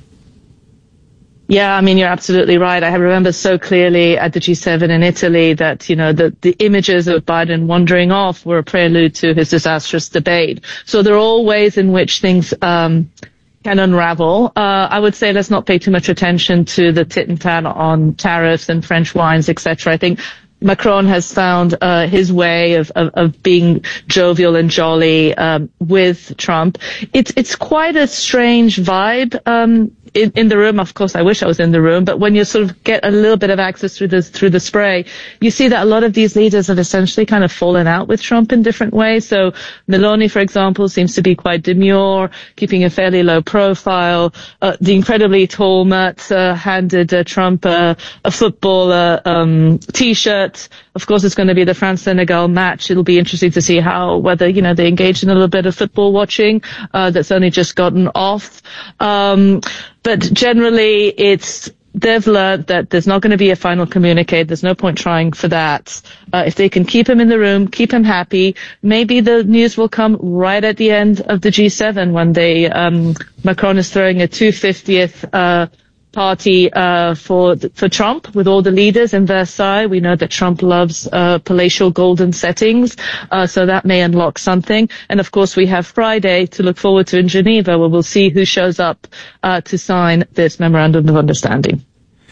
Yeah, I mean, you're absolutely right. I remember so clearly at the G seven in Italy that, you know, the, the images of Biden wandering off were a prelude to his disastrous debate. So there are all ways in which things um can unravel. Uh, I would say let's not pay too much attention to the tit and tat on tariffs and French wines, et cetera. I think Macron has found uh, his way of, of, of being jovial and jolly um, with Trump. It's it's quite a strange vibe um, in, in the room. Of course, I wish I was in the room, but when you sort of get a little bit of access through the through the spray, you see that a lot of these leaders have essentially kind of fallen out with Trump in different ways. So Meloni, for example, seems to be quite demure, keeping a fairly low profile. Uh, the incredibly tall Merz uh, handed uh, Trump uh, a football uh, um, T-shirt. Of course, it's going to be the France-Senegal match. It'll be interesting to see how, whether, you know, they engage in a little bit of football watching, uh, that's only just gotten off. Um, but generally, it's, they've learned that there's not going to be a final communique. There's no point trying for that. Uh, if they can keep him in the room, keep him happy, maybe the news will come right at the end of the G seven when they, um, Macron is throwing a two hundred fiftieth, uh, party uh for for Trump with all the leaders in Versailles. We know that Trump loves uh palatial golden settings, uh so that may unlock something. And of course we have Friday to look forward to in Geneva, where we'll see who shows up uh to sign this memorandum of understanding.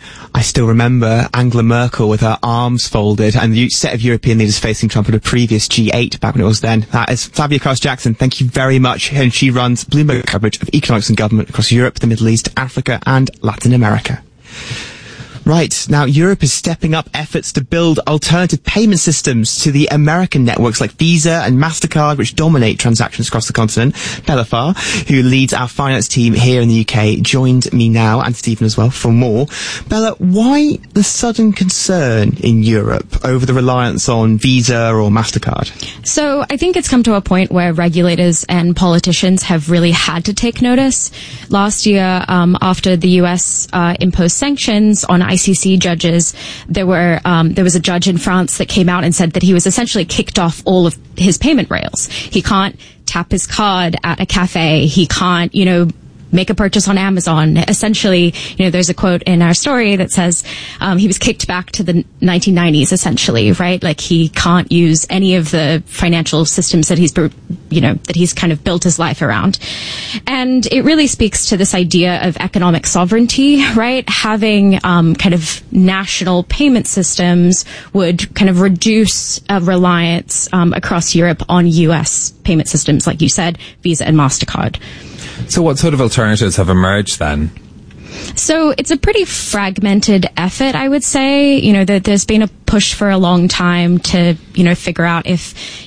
I still remember Angela Merkel with her arms folded and the set of European leaders facing Trump at a previous G eight back when it was then. That is Flavia Krauss-Jackson. Thank you very much. And she runs Bloomberg coverage of economics and government across Europe, the Middle East, Africa and Latin America. Right. Now, Europe is stepping up efforts to build alternative payment systems to the American networks like Visa and MasterCard, which dominate transactions across the continent. Bella Farr, who leads our finance team here in the U K, joined me now, and Stephen as well, for more. Bella, why the sudden concern in Europe over the reliance on Visa or MasterCard? So I think it's come to a point where regulators and politicians have really had to take notice. Last year, um, after the U S uh, imposed sanctions on I C C judges, there were um, there was a judge in France that came out and said that he was essentially kicked off all of his payment rails. He can't tap his card at a cafe. He can't, you know, make a purchase on Amazon. Essentially, you know, there's a quote in our story that says um, he was kicked back to the nineteen nineties, essentially, right? Like he can't use any of the financial systems that he's, you know, that he's kind of built his life around. And it really speaks to this idea of economic sovereignty, right? Having um, kind of national payment systems would kind of reduce a reliance um, across Europe on U S payment systems, like you said, Visa and MasterCard. So what sort of alternatives have emerged then? So it's a pretty fragmented effort, I would say. You know, that there's been a push for a long time to, you know, figure out if,